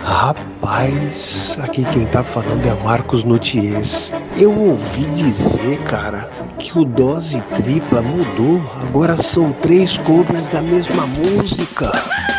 Rapaz, aqui quem tá falando é Marcos Nutiers. Eu ouvi dizer, cara, que o Dose Tripla mudou. Agora são três covers da mesma música.